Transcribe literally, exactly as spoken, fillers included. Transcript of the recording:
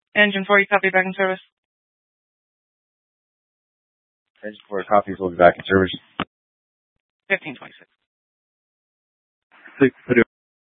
Engine four, you copy, back in service. Engine four copies, will be back in service. fifteen twenty-six. Six,